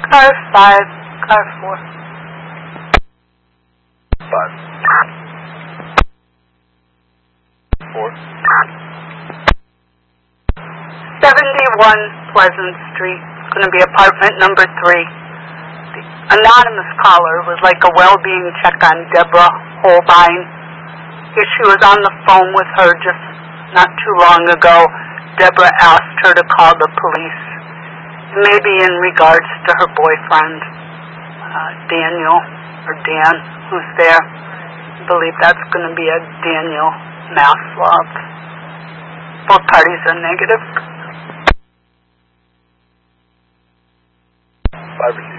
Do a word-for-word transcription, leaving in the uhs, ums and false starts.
Car five, car four. Five. Four. seventy-one Pleasant Street. It's going to be apartment number three. The anonymous caller was like a well-being check on Deborah Holbein. If she was on the phone with her just not too long ago, Deborah asked her to call the police. Maybe in regards to her boyfriend, uh, Daniel, or Dan, who's there. I believe that's going to be a Daniel Maslov. Both parties are negative. Five received.